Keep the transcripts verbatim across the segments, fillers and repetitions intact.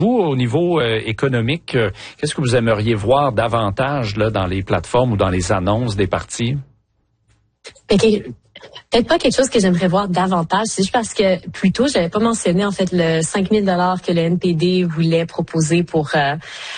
Vous, au niveau euh, économique, euh, qu'est-ce que vous aimeriez voir davantage là dans les plateformes ou dans les annonces des partis? Okay. Peut-être pas quelque chose que j'aimerais voir davantage. C'est juste parce que plus tôt, j'avais pas mentionné en fait le cinq mille dollars que le N P D voulait proposer pour euh,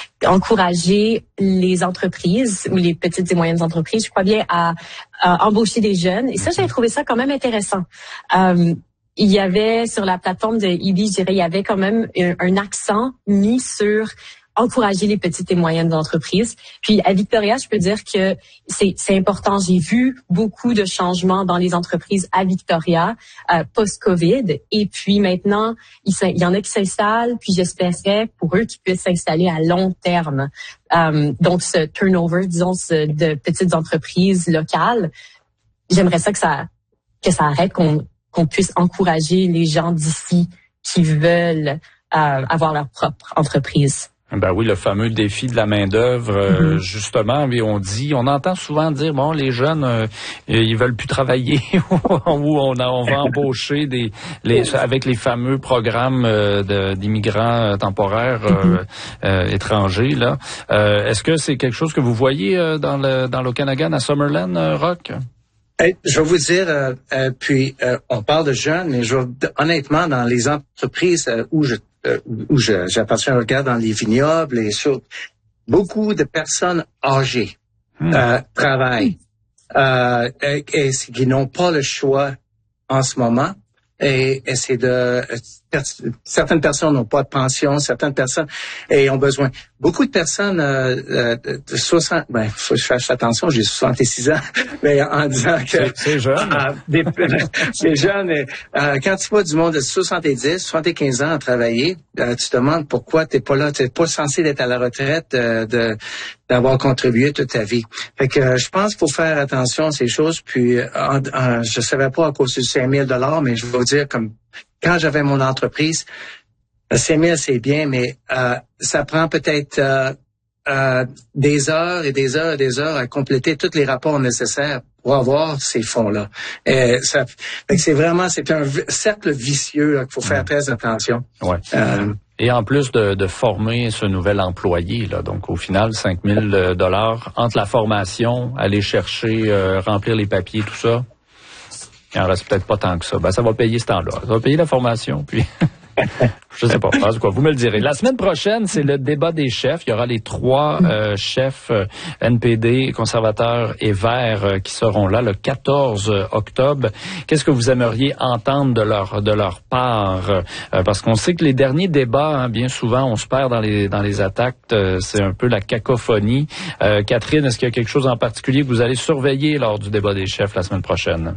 encourager les entreprises ou les petites et moyennes entreprises, je crois bien, à, à embaucher des jeunes. Et ça, j'avais trouvé ça quand même intéressant. Euh, il y avait sur la plateforme de E B, je dirais, il y avait quand même un, un accent mis sur encourager les petites et moyennes entreprises. Puis à Victoria, je peux dire que c'est, c'est important. J'ai vu beaucoup de changements dans les entreprises à Victoria euh, post-Covid. Et puis maintenant, il, il y en a qui s'installent. Puis j'espérais pour eux qu'ils puissent s'installer à long terme. Euh, donc ce turnover, disons, ce, de petites entreprises locales, j'aimerais ça que ça que ça arrête, qu'on qu'on puisse encourager les gens d'ici qui veulent euh, avoir leur propre entreprise. Ben oui, le fameux défi de la main-d'œuvre, euh, mm-hmm. justement, mais on dit, on entend souvent dire, bon, les jeunes, euh, ils veulent plus travailler, ou on, a, on va embaucher des, les, avec les fameux programmes euh, de, d'immigrants temporaires euh, mm-hmm. euh, étrangers, là. Euh, est-ce que c'est quelque chose que vous voyez euh, dans le dans l'Okanagan, à Summerland, euh, Roch? Hey, je vais vous dire, euh, euh, puis euh, on parle de jeunes, mais je, honnêtement, dans les entreprises euh, où je euh, où je, j'appartiens, je regarde dans les vignobles et sur beaucoup de personnes âgées mmh. euh, travaillent euh, et, et qui n'ont pas le choix en ce moment. Et, et c'est de certaines personnes n'ont pas de pension, certaines personnes et ont besoin. Beaucoup de personnes euh, de soixante, ben faut que je fasse attention, j'ai soixante-six ans, mais en disant que c'est, c'est jeune, euh, des, c'est jeune. Et, euh, quand tu vois du monde de soixante-dix, soixante-quinze ans à travailler, euh, tu te demandes pourquoi t'es pas là, t'es pas censé d'être à la retraite, euh, de d'avoir contribué toute ta vie. Fait que euh, je pense qu'il faut faire attention à ces choses. Puis euh, euh, je savais pas à cause du cinq mille dollars, mais je vais vous dire comme quand j'avais mon entreprise, cinq mille c'est bien, mais euh, ça prend peut-être euh, euh, des heures et des heures et des heures à compléter tous les rapports nécessaires pour avoir ces fonds-là. Et ça, fait que c'est vraiment c'est un cercle vicieux là, qu'il faut faire très attention. Ouais. Euh, Et en plus de, de former ce nouvel employé, là, donc au final, cinq mille dollars entre la formation, aller chercher, euh, remplir les papiers, tout ça, il en reste peut-être pas tant que ça. Ben, ça va payer ce temps-là. Ça va payer la formation, puis... Je sais pas, quoi. Vous me le direz. La semaine prochaine, c'est le débat des chefs. Il y aura les trois euh, chefs euh, N P D, conservateurs et verts euh, qui seront là le quatorze octobre. Qu'est-ce que vous aimeriez entendre de leur de leur part? Euh, parce qu'on sait que les derniers débats, hein, bien souvent, on se perd dans les dans les attaques. Euh, c'est un peu la cacophonie. Euh, Catherine, est-ce qu'il y a quelque chose en particulier que vous allez surveiller lors du débat des chefs la semaine prochaine?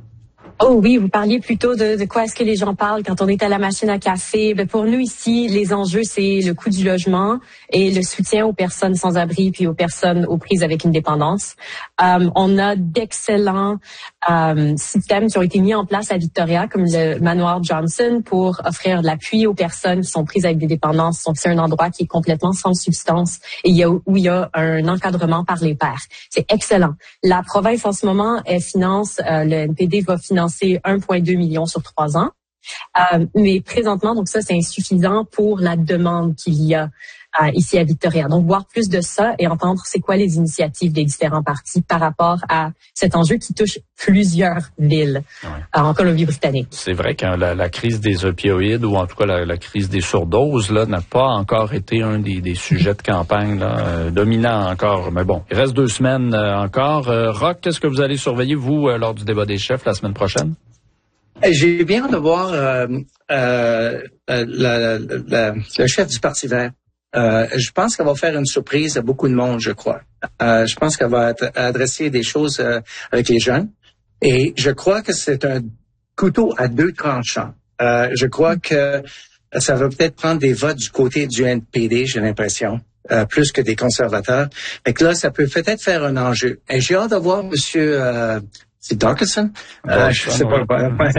Oh oui, vous parliez plutôt de, de quoi est-ce que les gens parlent quand on est à la machine à café. Ben pour nous ici, les enjeux, c'est le coût du logement et le soutien aux personnes sans abri puis aux personnes aux prises avec une dépendance. Euh, on a d'excellents euh, systèmes qui ont été mis en place à Victoria, comme le manoir Johnson, pour offrir de l'appui aux personnes qui sont prises avec des dépendances. Donc, c'est un endroit qui est complètement sans substance et il y a, où il y a un encadrement par les pairs. C'est excellent. La province, en ce moment, elle finance, euh, le N P D va financer un virgule deux million sur trois ans. Euh, mais présentement, donc ça, c'est insuffisant pour la demande qu'il y a euh, ici à Victoria. Donc, voir plus de ça et entendre c'est quoi les initiatives des différents partis par rapport à cet enjeu qui touche plusieurs villes ouais. euh, en Colombie-Britannique. C'est vrai que la, la crise des opioïdes ou en tout cas la, la crise des surdoses là n'a pas encore été un des, des sujets de campagne là, euh, dominant encore. Mais bon, il reste deux semaines euh, encore. Euh, Roch, qu'est-ce que vous allez surveiller, vous, euh, lors du débat des chefs la semaine prochaine? J'ai bien hâte de voir euh, euh, la, la, la, le chef du Parti vert. Euh, je pense qu'elle va faire une surprise à beaucoup de monde, je crois. Euh, je pense qu'elle va adresser des choses euh, avec les jeunes. Et je crois que c'est un couteau à deux tranchants. Euh, je crois que ça va peut-être prendre des votes du côté du N P D, j'ai l'impression, euh, plus que des conservateurs. Fait que là, ça peut peut-être faire un enjeu. Et j'ai hâte de voir Monsieur... Euh, C'est Darkison? Euh, je sais pas.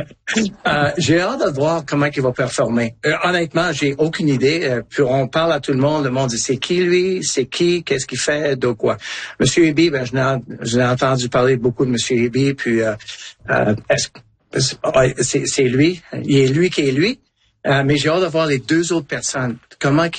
euh, j'ai hâte de voir comment il va performer. Euh, honnêtement, j'ai aucune idée. Euh, puis on parle à tout le monde. Le monde dit c'est qui lui? C'est qui? Qu'est-ce qu'il fait? De quoi? Monsieur Eby, ben, je n'ai, je n'ai entendu parler beaucoup de Monsieur Eby. Puis, euh, euh, est-ce, c'est, c'est lui. Il est lui qui est lui. Euh, mais j'ai hâte de voir les deux autres personnes. Comment